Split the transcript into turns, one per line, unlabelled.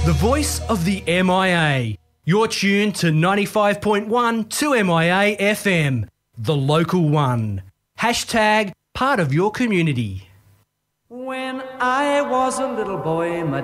The voice of the MIA. You're tuned to 95.1 2MIA FM, the local one. Hashtag part of your community.
When I was a little boy, my